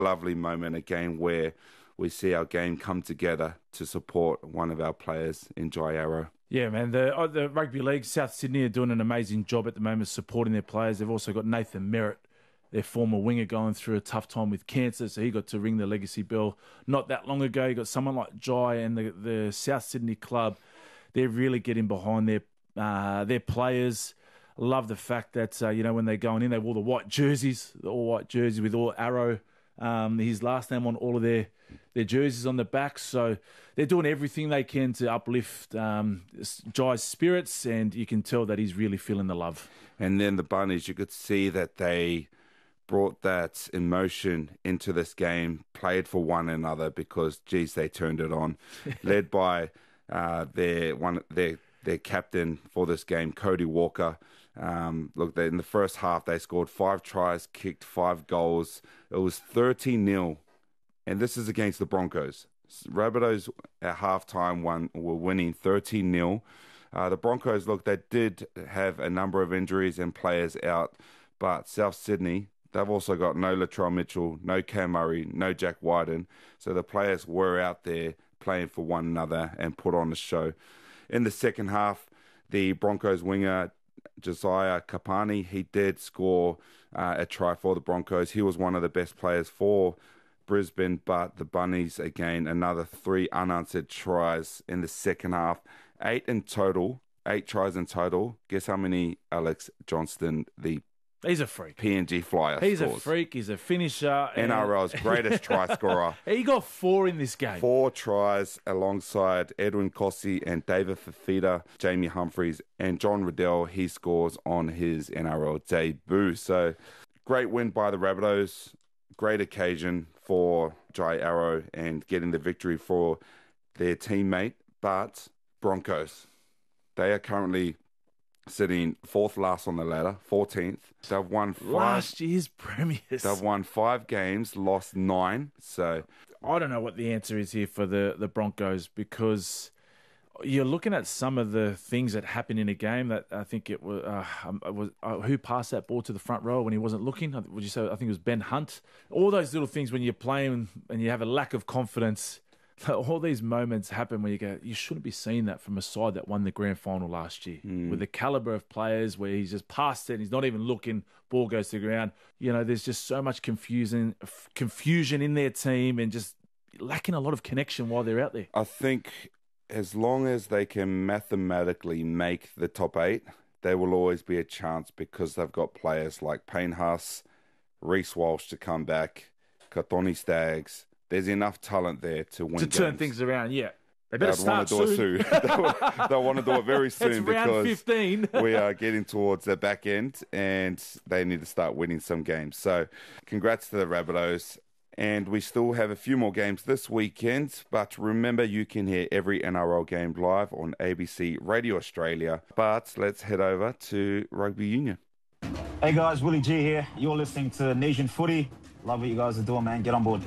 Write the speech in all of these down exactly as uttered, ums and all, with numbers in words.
lovely moment again where we see our game come together to support one of our players in Jai Arrow. Yeah, man. The oh, the Rugby League, South Sydney are doing an amazing job at the moment supporting their players. They've also got Nathan Merritt, their former winger, going through a tough time with cancer, so he got to ring the legacy bell not that long ago. You got someone like Jai and the, the South Sydney club. They're really getting behind their uh, their players. Love the fact that, uh, you know, when they're going in, they wore the white jerseys, the all-white jerseys with all Arrow, um, his last name on all of their, their jerseys on the back. So they're doing everything they can to uplift um, Jai's spirits, and you can tell that he's really feeling the love. And then the Bunnies, you could see that they brought that emotion into this game, played for one another because, geez, they turned it on. Led by uh, their one their their captain for this game, Cody Walker. Um, look, they, in the first half, they scored five tries, kicked five goals. It was thirteen nil, and this is against the Broncos. Rabbitohs at halftime won, were winning thirteen nil. Uh, the Broncos, look, they did have a number of injuries and players out, but South Sydney, they've also got no Latrell Mitchell, no Cam Murray, no Jack Wyden. So the players were out there playing for one another and put on a show. In the second half, the Broncos winger, Josiah Kapani, he did score uh, a try for the Broncos. He was one of the best players for Brisbane, but the Bunnies, again, another three unanswered tries in the second half. Eight in total, eight tries in total. Guess how many Alex Johnston, the He's a freak. P N G Flyer He's scores. a freak. He's a finisher. N R L's greatest try scorer. He got four in this game. Four tries alongside Edwin Cossey and David Fafita, Jamie Humphreys, and John Riddell. He scores on his N R L debut. So, great win by the Rabbitohs. Great occasion for Jai Arrow and getting the victory for their teammate. But Broncos, they are currently sitting fourth last on the ladder, fourteenth. They've won five. Last year's premiers. They've won five games, lost nine. So I don't know what the answer is here for the, the Broncos, because you're looking at some of the things that happened in a game that I think it was, uh, it was uh, who passed that ball to the front row when he wasn't looking? Would you say? I think it was Ben Hunt. All those little things when you're playing and you have a lack of confidence. All these moments happen where you go, you shouldn't be seeing that from a side that won the grand final last year. Mm. With the calibre of players where he's just passed it and he's not even looking, ball goes to the ground. You know, there's just so much confusion, confusion in their team and just lacking a lot of connection while they're out there. I think as long as they can mathematically make the top eight, there will always be a chance because they've got players like Payne Haas, Reece Walsh to come back, Katoni Staggs. There's enough talent there to win To games. turn things around, yeah. They better They'd start want to do soon. it soon. they'll, they'll want to do it very soon it's round because fifteen. we are getting towards the back end and they need to start winning some games. So congrats to the Rabbitohs. And we still have a few more games this weekend. But remember, you can hear every N R L game live on A B C Radio Australia. But let's head over to Rugby Union. Hey guys, Willie G here. You're listening to Nation Footy. Love what you guys are doing, man. Get on board.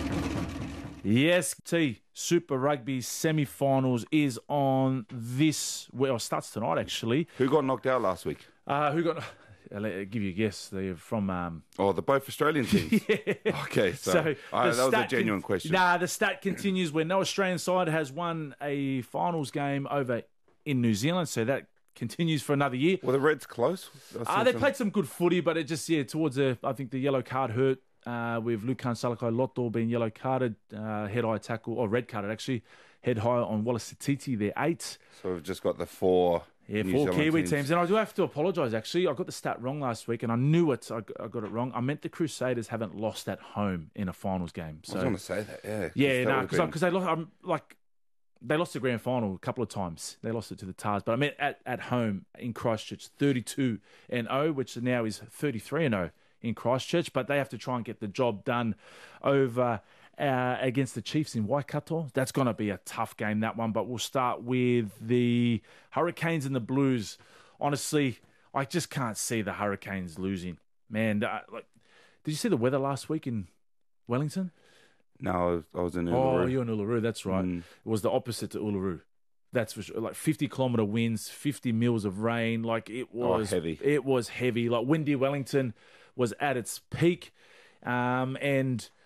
Yes, T. Super Rugby semi-finals is on this... Well, it starts tonight, actually. Who got knocked out last week? Uh, who got... I'll give you a guess. They're from... Um... Oh, the both Australian teams? yeah. Okay, so, so right, that was a genuine con- question. Nah, the stat continues where no Australian side has won a finals game over in New Zealand, so that continues for another year. Were the Reds close? Uh, they some... played some good footy, but it just, yeah, towards the... I think the yellow card hurt. Uh, with Lukan Salakai Lotto being yellow carded, uh, head high tackle, or red carded actually, head high on Wallace Satiti, they're eight. So we've just got the four Yeah, New four Zealand Kiwi teams. teams. And I do have to apologise actually, I got the stat wrong last week and I knew it, I, I got it wrong. I meant the Crusaders haven't lost at home in a finals game. So, I was going to say that, yeah. Yeah, no, nah, because been... they lost, I'm like, they lost the grand final a couple of times. They lost it to the Tars, but I meant at, at home in Christchurch, thirty-two and oh, which now is thirty-three and oh. in Christchurch, but they have to try and get the job done over uh, against the Chiefs in Waikato. That's going to be a tough game, that one, but we'll start with the Hurricanes and the Blues. Honestly, I just can't see the Hurricanes losing. Man, uh, like, did you see the weather last week in Wellington? No, I was, I was in Uluru. Oh, you're in Uluru, that's right. Mm. It was the opposite to Uluru. That's for sure. Like fifty kilometre winds, fifty mils of rain. Like it was oh, heavy. It was heavy. Like Windy Wellington was at its peak. Um, and